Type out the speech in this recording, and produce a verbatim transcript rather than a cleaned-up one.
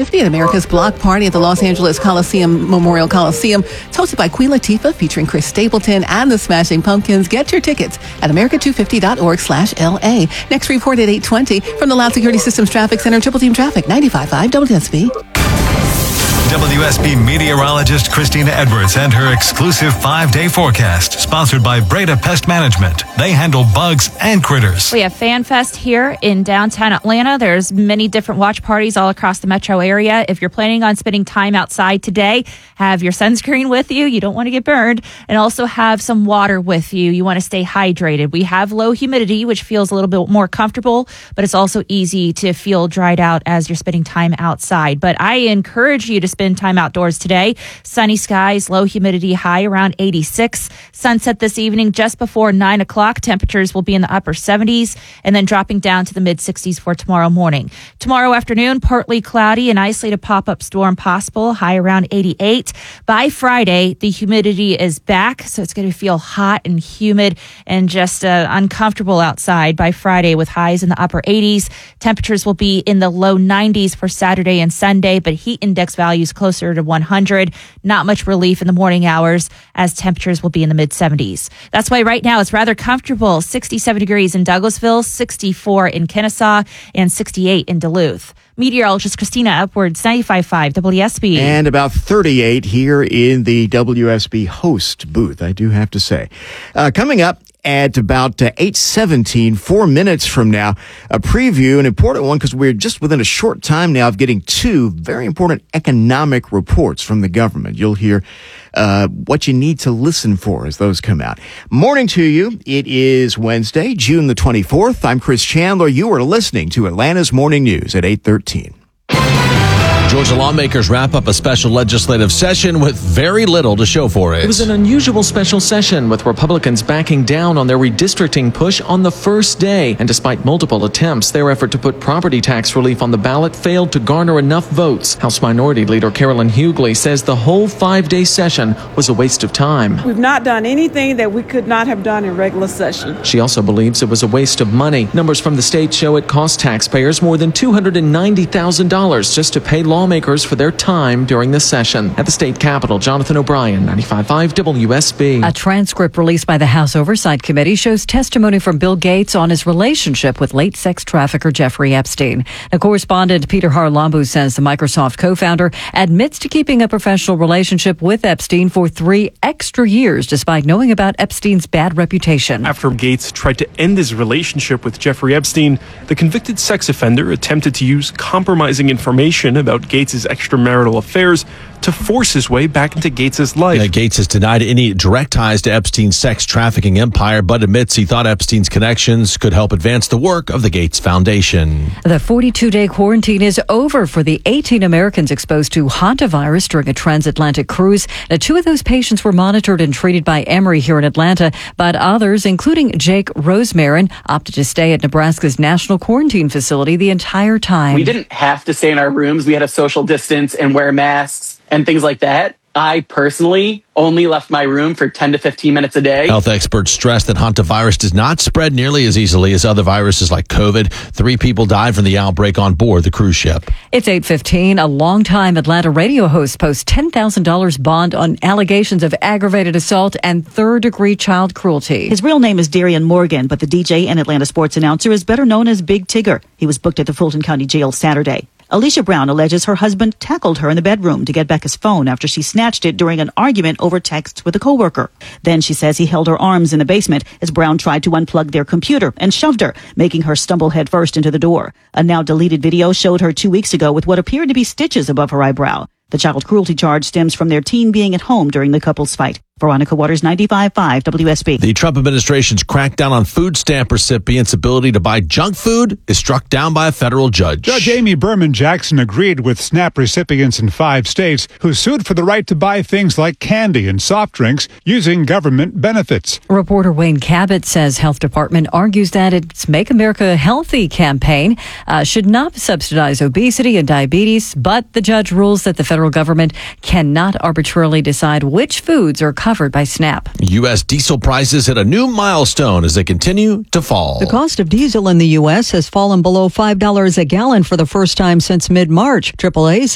fifty at America's Block Party at the Los Angeles Coliseum Memorial Coliseum. It's hosted by Queen Latifah, featuring Chris Stapleton and the Smashing Pumpkins. Get your tickets at america two fifty dot org slash L A. Next report at eight twenty from the Loud Security Systems Traffic Center, Triple Team Traffic, ninety-five point five W S B. W S B meteorologist Christina Edwards and her exclusive five-day forecast, sponsored by Breda Pest Management. They handle bugs and critters. We have Fan Fest here in downtown Atlanta. There's many different watch parties all across the metro area. If you're planning on spending time outside today, have your sunscreen with you. You don't want to get burned. And also have some water with you. You want to stay hydrated. We have low humidity, which feels a little bit more comfortable, but it's also easy to feel dried out as you're spending time outside. But I encourage you to spend time outdoors today. Sunny skies, low humidity, high around eighty-six. Sunset this evening just before nine o'clock. Temperatures will be in the upper seventies and then dropping down to the mid sixties for tomorrow morning. Tomorrow afternoon, partly cloudy, an isolated pop-up storm possible, high around eighty-eight. By Friday, the humidity is back, so it's going to feel hot and humid and just uh, uncomfortable outside by Friday with highs in the upper eighties. Temperatures will be in the low nineties for Saturday and Sunday, but heat index values closer to one hundred. Not much relief in the morning hours as temperatures will be in the mid seventies. That's why right now it's rather comfortable. sixty-seven degrees in Douglasville, sixty-four in Kennesaw, and sixty-eight in Duluth. Meteorologist Christina Upwards, ninety-five point five W S B. And about thirty-eight here in the W S B host booth, I do have to say. Uh, coming up at about uh, eight seventeen, four minutes from now, a preview, an important one because we're just within a short time now of getting two very important economic reports from the government. You'll hear uh, what you need to listen for as those come out. Morning to you. It is Wednesday, June the twenty-fourth. I'm Chris Chandler. You are listening to Atlanta's Morning News at eight thirteen. Georgia lawmakers wrap up a special legislative session with very little to show for it. It was an unusual special session with Republicans backing down on their redistricting push on the first day. And despite multiple attempts, their effort to put property tax relief on the ballot failed to garner enough votes. House Minority Leader Carolyn Hughley says the whole five-day session was a waste of time. We've not done anything that we could not have done in regular session. She also believes it was a waste of money. Numbers from the state show it cost taxpayers more than two hundred ninety thousand dollars just to pay law lawmakers for their time during the session. At the state capitol, Jonathan O'Brien, ninety-five point five W S B. A transcript released by the House Oversight Committee shows testimony from Bill Gates on his relationship with late sex trafficker Jeffrey Epstein. Now, correspondent Peter Harlambu says the Microsoft co-founder admits to keeping a professional relationship with Epstein for three extra years, despite knowing about Epstein's bad reputation. After Gates tried to end his relationship with Jeffrey Epstein, the convicted sex offender attempted to use compromising information about Gates' extramarital affairs to force his way back into Gates' life. Yeah, Gates has denied any direct ties to Epstein's sex trafficking empire, but admits he thought Epstein's connections could help advance the work of the Gates Foundation. The forty-two day quarantine is over for the eighteen Americans exposed to hantavirus during a transatlantic cruise. Now, two of those patients were monitored and treated by Emory here in Atlanta, but others, including Jake Rosemarin, opted to stay at Nebraska's National Quarantine Facility the entire time. We didn't have to stay in our rooms. We had to social distance and wear masks and things like that. I personally only left my room for ten to fifteen minutes a day. Health experts stress that hantavirus does not spread nearly as easily as other viruses like COVID. Three people died from the outbreak on board the cruise ship. It's eight fifteen. A longtime Atlanta radio host posts ten thousand dollars bond on allegations of aggravated assault and third-degree child cruelty. His real name is Darian Morgan, but the D J and Atlanta sports announcer is better known as Big Tigger. He was booked at the Fulton County Jail Saturday. Alicia Brown alleges her husband tackled her in the bedroom to get Becca's phone after she snatched it during an argument over texts with a coworker. Then she says he held her arms in the basement as Brown tried to unplug their computer and shoved her, making her stumble headfirst into the door. A now deleted video showed her two weeks ago with what appeared to be stitches above her eyebrow. The child cruelty charge stems from their teen being at home during the couple's fight. Veronica Waters, ninety-five point five W S B. The Trump administration's crackdown on food stamp recipients' ability to buy junk food is struck down by a federal judge. Judge Amy Berman Jackson agreed with SNAP recipients in five states who sued for the right to buy things like candy and soft drinks using government benefits. Reporter Wayne Cabot says health department argues that its Make America Healthy campaign uh, should not subsidize obesity and diabetes, but the judge rules that the federal government cannot arbitrarily decide which foods are covered by SNAP. U S diesel prices hit a new milestone as they continue to fall. The cost of diesel in the U S has fallen below five dollars a gallon for the first time since mid-March. triple A